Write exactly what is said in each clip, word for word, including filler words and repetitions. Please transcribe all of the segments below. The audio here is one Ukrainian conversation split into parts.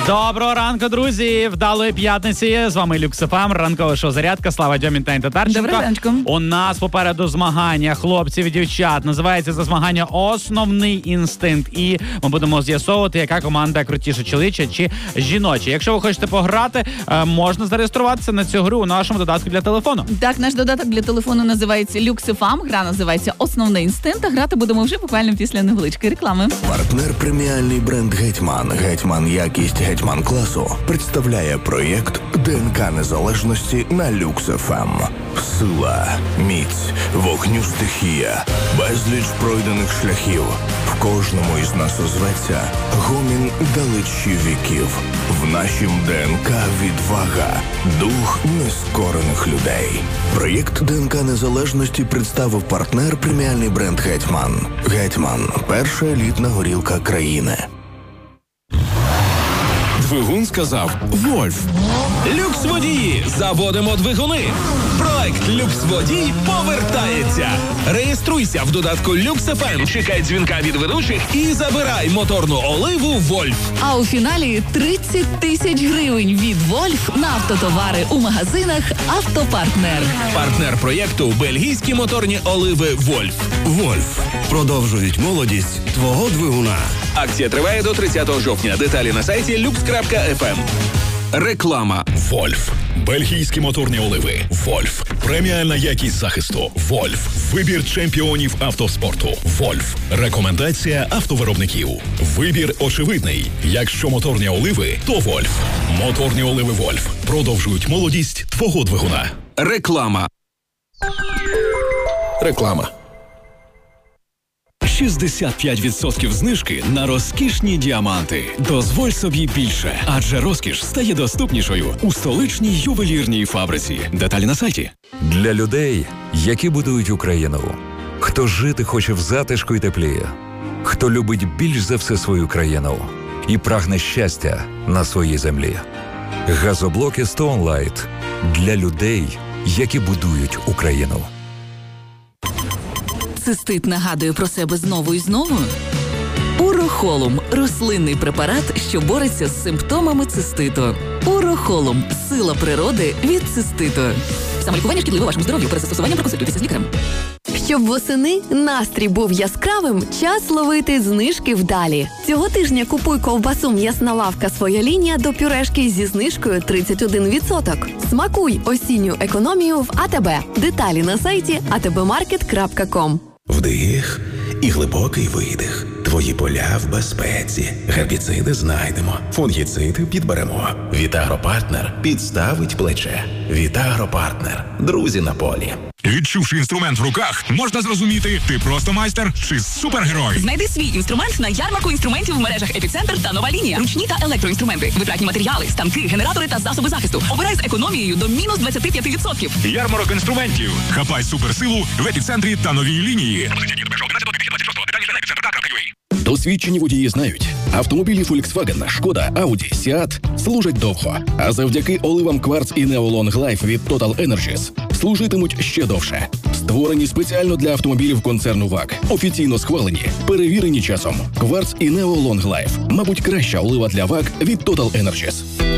Доброго ранку, друзі! Вдалої п'ятниці. З вами Люкс еф ем, ранкове шоу «Зарядка». Слава Дьомін та Татарченко. Доброго ранку. У нас попереду змагання хлопців і дівчат. Називається це змагання «Основний інстинкт». І ми будемо з'ясовувати, яка команда крутіша, чоловіча чи жіноча. Якщо ви хочете пограти, можна зареєструватися на цю гру у нашому додатку для телефону. Так, наш додаток для телефону називається Люкс еф ем. Гра називається «Основний інстинкт». А грати будемо вже буквально після невеличкої реклами. Партнер преміальний бренд «Гетьман». «Гетьман» якість «Гетьман» класу представляє проєкт ДНК незалежності на Люкс еф ем. Сила, міць, вогню стихія, безліч пройдених шляхів. В кожному із нас озветься гомін далечі віків. В нашім ДНК відвага, дух нескорених людей. Проєкт ДНК незалежності представив партнер преміальний бренд «Гетьман». «Гетьман» – перша елітна горілка країни. Двигун сказав «Вольф». Люкс водії. Заводимо двигуни. Проект Люкс водій повертається. Реєструйся в додатку Люкс еф ем, чекай дзвінка від ведучих і забирай моторну оливу «Вольф». А у фіналі тридцять тисяч гривень від «Вольф» на автотовари у магазинах «Автопартнер». Партнер проєкту – бельгійські моторні оливи «Вольф». «Вольф» продовжують молодість твого двигуна. Акція триває до тридцятого жовтня. Деталі на сайті люкс крапка еф ем. Реклама. «Вольф». Бельгійські моторні оливи. «Вольф». Преміальна якість захисту. «Вольф». Вибір чемпіонів автоспорту. «Вольф». Рекомендація автовиробників. Вибір очевидний. Якщо моторні оливи, то «Вольф». Моторні оливи «Вольф» продовжують молодість твого двигуна. Реклама. Реклама. шістдесят п'ять відсотків знижки на розкішні діаманти. Дозволь собі більше, адже розкіш стає доступнішою у столичній ювелірній фабриці. Деталі на сайті. Для людей, які будують Україну. Хто жити хоче в затишку і теплі. Хто любить більш за все свою країну і прагне щастя на своїй землі. Газоблоки Stone Light для людей, які будують Україну. Цистит нагадує про себе знову і знову? Урохолум – рослинний препарат, що бореться з симптомами циститу. Урохолум – сила природи від циститу. Самолікування шкідливо вашому здоров'ю. Перед застосуванням проконсультуйтеся з лікарем. Щоб восени настрій був яскравим, час ловити знижки вдалі. Цього тижня купуй ковбасу «М'ясна лавка своя лінія» до пюрешки зі знижкою тридцять один відсоток. Смакуй осінню економію в АТБ. Деталі на сайті а те бе маркет крапка ком. Вдих і глибокий видих. Твої поля в безпеці. Гербіциди знайдемо. Фунгіциди підберемо. Вітагропартнер підставить плече. Вітагропартнер. Друзі на полі. Відчувши інструмент в руках, можна зрозуміти, ти просто майстер чи супергерой. Знайди свій інструмент на ярмарку інструментів в мережах «Епіцентр» та «Нова лінія». Ручні та електроінструменти, витратні матеріали, станки, генератори та засоби захисту. Обирай з економією до мінус двадцять п'ять відсотків. Ярмарок інструментів. Хапай суперсилу в «Епіцентрі» та «Новій лінії». Досвідчені водії знають, автомобілі Volkswagen, Шкода, Audi, Seat служать довго, а завдяки оливам Quartz і Neo Long Life від Total Energies служитимуть ще довше. Створені спеціально для автомобілів концерну ВАГ, офіційно схвалені, перевірені часом. Quartz і Neo Long Life, мабуть, краща олива для ВАГ від Total Energies.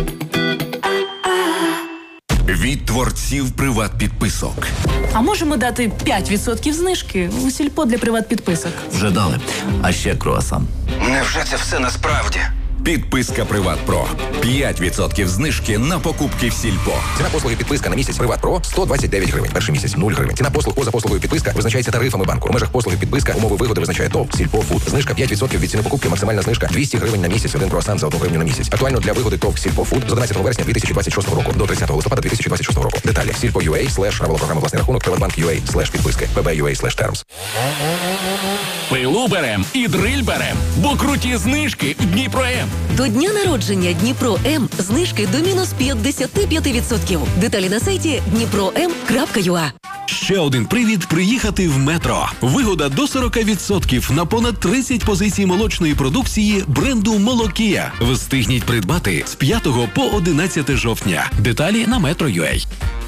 Від творців приват-підписок. А можемо дати п'ять відсотків знижки у сільпо для приват-підписок? Вже дали. А ще круасан. Невже це все насправді? Підписка Приват Про. п'ять відсотків знижки на покупки в сільпо. Ціна послуги підписка на місяць Приват Про сто двадцять дев'ять гривень. Перший місяць нуль гривень. Ціна послуг поза послугою підписка визначається тарифами банку. У межах послуги підписка умови вигоди визначає ТОВ Сільпо Фуд. Знижка п'ять відсотків від ціни покупки. Максимальна знижка двісті гривень на місяць. Один круасан за одну гривню на місяць. Актуально для вигоди ТОВ Сільпо Фуд з одинадцятого вересня дві тисячі двадцять шостого року до тридцятого листопада дві тисячі двадцять шостого року. Деталі сільпо.ua слеш правила програми власний рахунок приватбанк.ua слеш підписки pb.ua слеш термс. Пилу берем і дриль берем, бо круті знижки в Дніпро-М. До дня народження Дніпро-М знижки до мінус п'ятдесят п'ять відсотків. Деталі на сайті дніпро ем крапка ю а. Ще один привід приїхати в метро. Вигода до сорок відсотків на понад тридцять позицій молочної продукції бренду «Молокія». Встигніть придбати з п'ятого по одинадцяте жовтня. Деталі на метро.ю а.